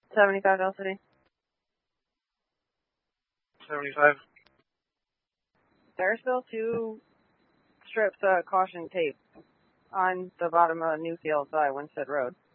75 L City. 75. There's still 2 strips of caution tape on the bottom of Newfield by Winstead Road.